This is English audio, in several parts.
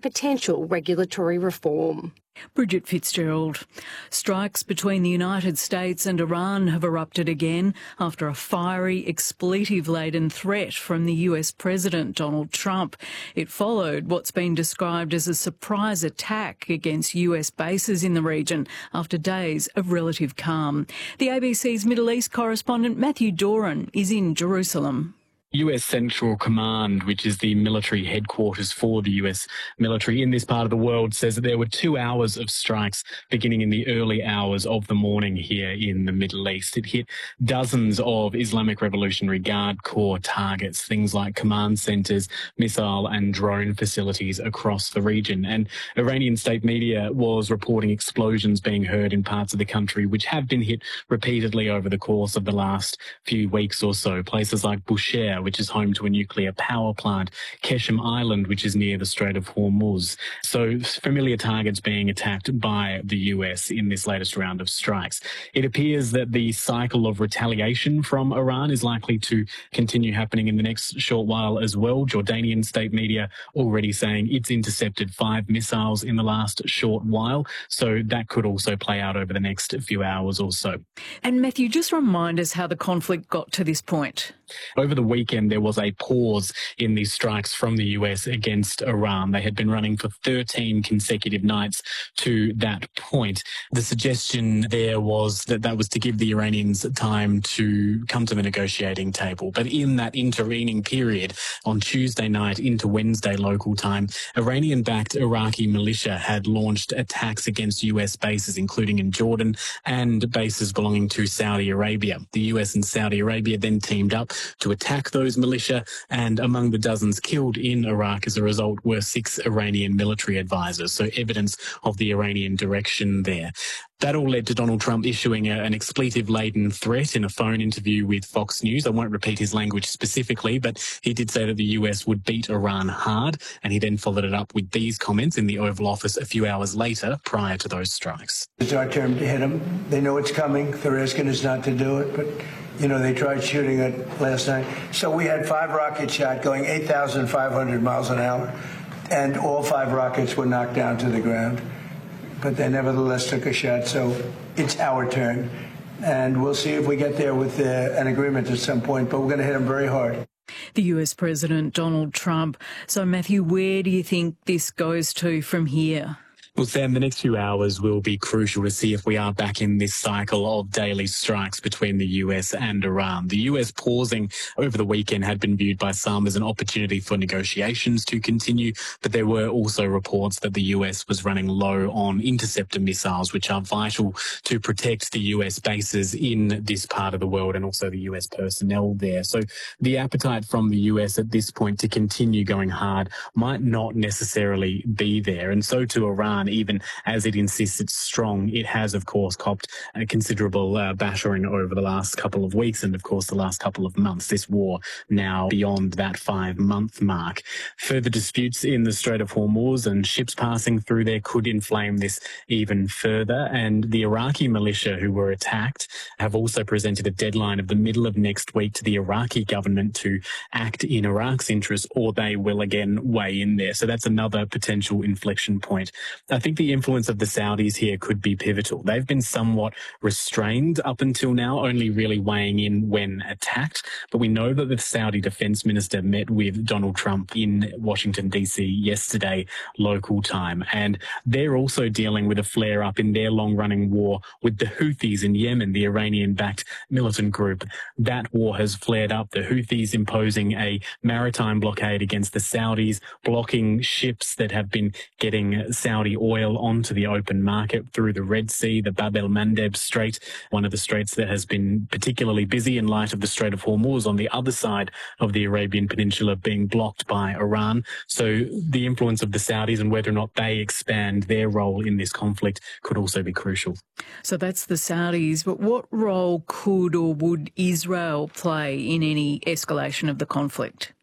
potential regulatory reform. Bridget Fitzgerald. Strikes between the United States and Iran have erupted again after a fiery, expletive-laden threat from the US President Donald Trump. It followed what's been described as a surprise attack against US bases in the region after days of relative calm. The ABC's Middle East correspondent Matthew Doran is in Jerusalem. US Central Command, which is the military headquarters for the US military in this part of the world, says that there were 2 hours of strikes beginning in the early hours of the morning here in the Middle East. It hit dozens of Islamic Revolutionary Guard Corps targets, things like command centres, missile and drone facilities across the region. And Iranian state media was reporting explosions being heard in parts of the country which have been hit repeatedly over the course of the last few weeks or so. Places like Bushehr, which is home to a nuclear power plant, Keshem Island, which is near the Strait of Hormuz. So familiar targets being attacked by the US in this latest round of strikes. It appears that the cycle of retaliation from Iran is likely to continue happening in the next short while as well. Jordanian state media already saying it's intercepted 5 missiles in the last short while. So that could also play out over the next few hours or so. And Matthew, just remind us how the conflict got to this point. Over the weekend, there was a pause in these strikes from the US against Iran. They had been running for 13 consecutive nights to that point. The suggestion there was that that was to give the Iranians time to come to the negotiating table. But in that intervening period, on Tuesday night into Wednesday local time, Iranian-backed Iraqi militia had launched attacks against US bases, including in Jordan, and bases belonging to Saudi Arabia. The US and Saudi Arabia then teamed up to attack those militia, and among the dozens killed in Iraq as a result were 6 Iranian military advisors, so evidence of the Iranian direction there. That all led to Donald Trump issuing an expletive-laden threat in a phone interview with Fox News. I won't repeat his language specifically, but he did say that the US would beat Iran hard, and he then followed it up with these comments in the Oval Office a few hours later prior to those strikes. It's our turn to hit them. They know it's coming. They're asking us not to do it, but they tried shooting it last night. So we had 5 rockets shot going 8,500 miles an hour, and all 5 rockets were knocked down to the ground. But they nevertheless took a shot, so it's our turn. And we'll see if we get there with an agreement at some point, but we're going to hit them very hard. The US President Donald Trump. So, Matthew, where do you think this goes to from here? Well, Sam, the next few hours will be crucial to see if we are back in this cycle of daily strikes between the US and Iran. The US pausing over the weekend had been viewed by some as an opportunity for negotiations to continue, but there were also reports that the US was running low on interceptor missiles, which are vital to protect the US bases in this part of the world and also the US personnel there. So the appetite from the US at this point to continue going hard might not necessarily be there. And so to Iran, even as it insists it's strong, it has, of course, copped a considerable battering over the last couple of weeks and, of course, the last couple of months. This war now beyond that 5-month mark. Further disputes in the Strait of Hormuz and ships passing through there could inflame this even further. And the Iraqi militia who were attacked have also presented a deadline of the middle of next week to the Iraqi government to act in Iraq's interest, or they will again weigh in there. So that's another potential inflection point. I think the influence of the Saudis here could be pivotal. They've been somewhat restrained up until now, only really weighing in when attacked. But we know that the Saudi defense minister met with Donald Trump in Washington, D.C. yesterday, local time. And they're also dealing with a flare-up in their long-running war with the Houthis in Yemen, the Iranian-backed militant group. That war has flared up, the Houthis imposing a maritime blockade against the Saudis, blocking ships that have been getting Saudi oil onto the open market through the Red Sea, the Bab el-Mandeb Strait, one of the straits that has been particularly busy in light of the Strait of Hormuz on the other side of the Arabian Peninsula being blocked by Iran. So the influence of the Saudis and whether or not they expand their role in this conflict could also be crucial. So that's the Saudis, but what role could or would Israel play in any escalation of the conflict?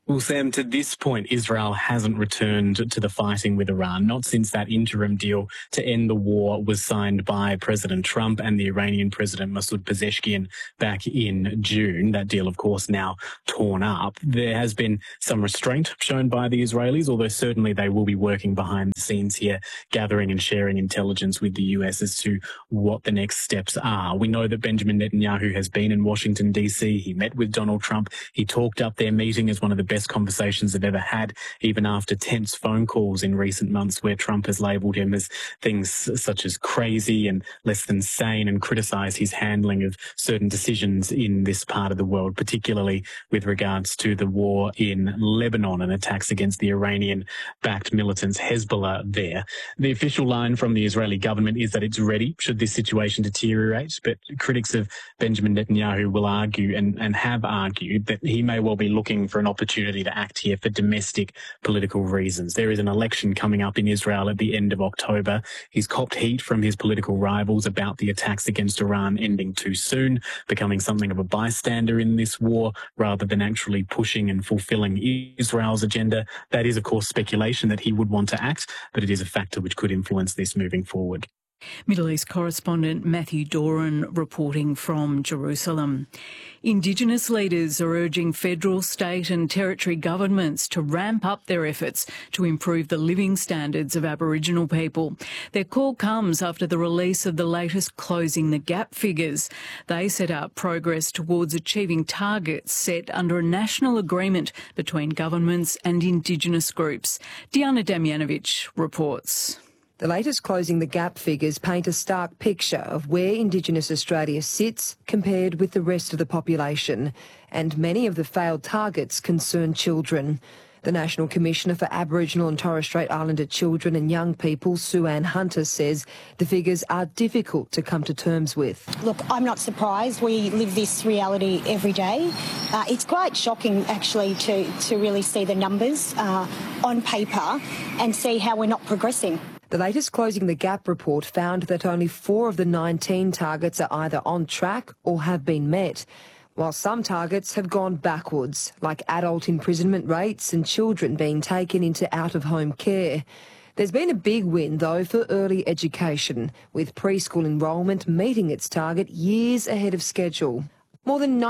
Well, Sam, to this point, Israel hasn't returned to the fighting with Iran, not since that interim deal to end the war was signed by President Trump and the Iranian President Masoud Pezeshkian back in June. That deal, of course, now torn up. There has been some restraint shown by the Israelis, although certainly they will be working behind the scenes here, gathering and sharing intelligence with the US as to what the next steps are. We know that Benjamin Netanyahu has been in Washington, D.C. He met with Donald Trump. He talked up their meeting as one of the best conversations they've ever had, even after tense phone calls in recent months where Trump has labelled him as things such as crazy and less than sane and criticised his handling of certain decisions in this part of the world, particularly with regards to the war in Lebanon and attacks against the Iranian-backed militants Hezbollah there. The official line from the Israeli government is that it's ready should this situation deteriorate, but critics of Benjamin Netanyahu will argue and have argued that he may well be looking for an opportunity to act here for domestic political reasons. There is an election coming up in Israel at the end of October. He's copped heat from his political rivals about the attacks against Iran ending too soon, becoming something of a bystander in this war rather than actually pushing and fulfilling Israel's agenda. That is, of course, speculation that he would want to act, but it is a factor which could influence this moving forward. Middle East correspondent Matthew Doran reporting from Jerusalem. Indigenous leaders are urging federal, state and territory governments to ramp up their efforts to improve the living standards of Aboriginal people. Their call comes after the release of the latest Closing the Gap figures. They set out progress towards achieving targets set under a national agreement between governments and Indigenous groups. Diana Damjanovic reports. The latest Closing the Gap figures paint a stark picture of where Indigenous Australia sits compared with the rest of the population, and many of the failed targets concern children. The National Commissioner for Aboriginal and Torres Strait Islander Children and Young People, Sue-Ann Hunter, says the figures are difficult to come to terms with. Look, I'm not surprised. We live this reality every day. It's quite shocking, actually, to really see the numbers on paper and see how we're not progressing. The latest Closing the Gap report found that only 4 of the 19 targets are either on track or have been met, while some targets have gone backwards, like adult imprisonment rates and children being taken into out-of-home care. There's been a big win, though, for early education, with preschool enrolment meeting its target years ahead of schedule. More than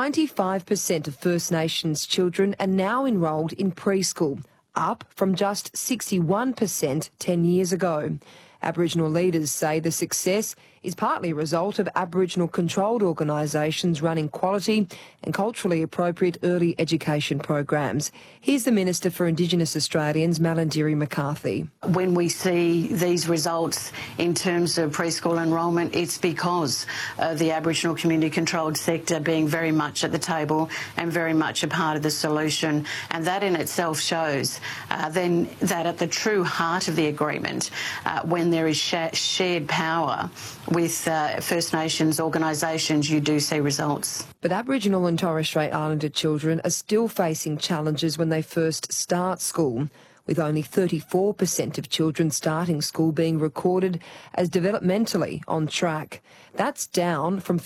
95% of First Nations children are now enrolled in preschool, up from just 61% 10 years ago. Aboriginal leaders say the success is partly a result of Aboriginal-controlled organisations running quality and culturally appropriate early education programs. Here's the Minister for Indigenous Australians, Malarndirri McCarthy. When we see these results in terms of preschool enrolment, it's because of the Aboriginal community-controlled sector being very much at the table and very much a part of the solution. And that in itself shows then that at the true heart of the agreement, when there is shared power with First Nations organisations, you do see results. But Aboriginal and Torres Strait Islander children are still facing challenges when they first start school, with only 34% of children starting school being recorded as developmentally on track. That's down from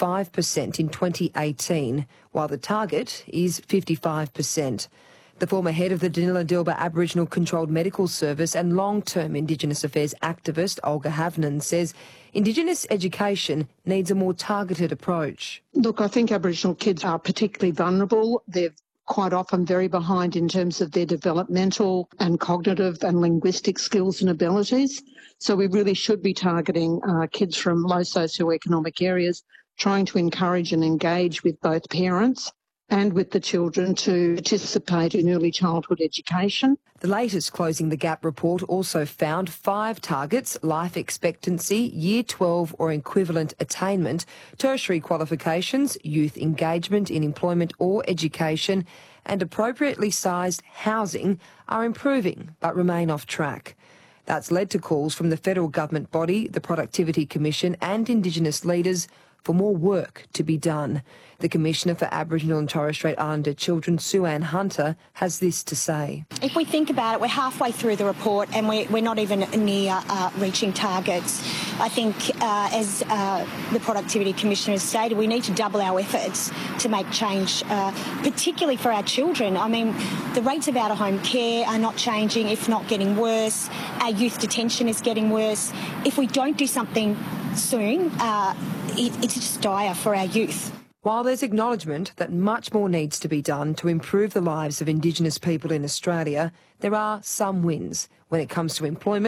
35% in 2018, while the target is 55%. The former head of the Danila-Dilba Aboriginal Controlled Medical Service and long-term Indigenous Affairs activist Olga Havnen says Indigenous education needs a more targeted approach. Look, I think Aboriginal kids are particularly vulnerable. They're quite often very behind in terms of their developmental and cognitive and linguistic skills and abilities. So we really should be targeting kids from low socioeconomic areas, trying to encourage and engage with both parents and with the children to participate in early childhood education. The latest Closing the Gap report also found 5 targets: life expectancy, Year 12 or equivalent attainment, tertiary qualifications, youth engagement in employment or education, and appropriately sized housing are improving but remain off track. That's led to calls from the federal government body, the Productivity Commission and Indigenous leaders for more work to be done. The Commissioner for Aboriginal and Torres Strait Islander Children, Sue-Ann Hunter, has this to say. If we think about it, we're halfway through the report and we're not even near reaching targets. I think, as the Productivity Commissioner has stated, we need to double our efforts to make change, particularly for our children. I mean, the rates of out-of-home care are not changing, if not getting worse. Our youth detention is getting worse. If we don't do something soon, it's just dire for our youth. While there's acknowledgement that much more needs to be done to improve the lives of Indigenous people in Australia, there are some wins when it comes to employment